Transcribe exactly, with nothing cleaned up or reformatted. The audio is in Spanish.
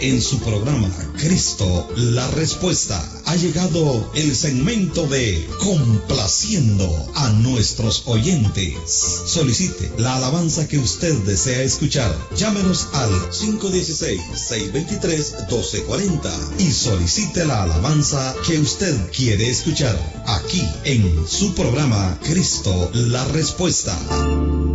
En su programa Cristo la Respuesta ha llegado el segmento de Complaciendo a nuestros oyentes. Solicite la alabanza que usted desea escuchar. Llámenos al cinco uno seis, seis dos tres, uno dos cuatro cero y solicite la alabanza que usted quiere escuchar aquí en su programa Cristo la Respuesta.